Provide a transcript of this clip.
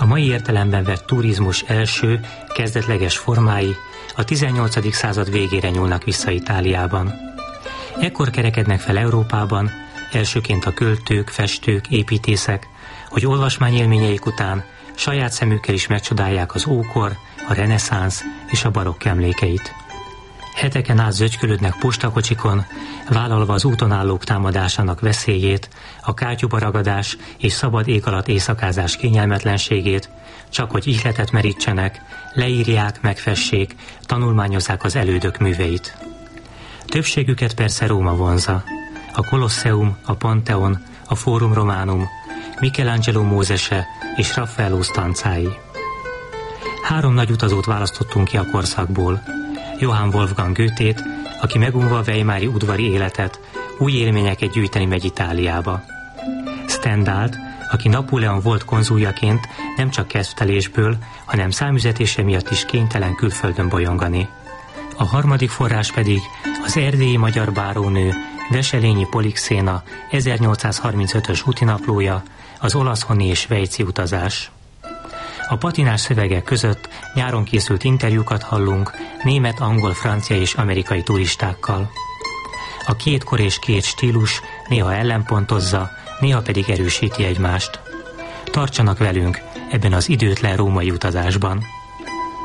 mai értelemben vett turizmus első, kezdetleges formái a 18. század végére nyúlnak vissza Itáliában. Ekkor kerekednek fel Európában, elsőként a költők, festők, építészek, hogy olvasmányélményeik után saját szemükkel is megcsodálják az ókor, a reneszánsz és a barokk emlékeit. Heteken át zögykölődnek postakocsikon, vállalva az úton állók támadásának veszélyét, a kátyúba ragadás és szabad ég alatt éjszakázás kényelmetlenségét, csak hogy ihletet merítsenek, leírják, megfessék, tanulmányozzák az elődök műveit. Többségüket persze Róma vonza. A Kolosseum, a Pantheon, a Forum Romanum, Michelangelo Mózese és Raffaello stancái. 3 nagy utazót választottunk ki a korszakból. Johann Wolfgang Goethét, aki megunva a weimári udvari életet, új élményeket gyűjteni megy Itáliába. Stendhalt, aki Napóleon volt konzuljaként nem csak kedvtelésből, hanem számüzetése miatt is kénytelen külföldön bolyongani. A harmadik forrás pedig az erdélyi magyar bárónő Veselényi Polixéna 1835-ös útinaplója, az olaszhoni és svejci utazás. A patinás szövegek között nyáron készült interjúkat hallunk német, angol, francia és amerikai turistákkal. A 2 kor és 2 stílus néha ellenpontozza, néha pedig erősíti egymást. Tartsanak velünk ebben az időtlen római utazásban.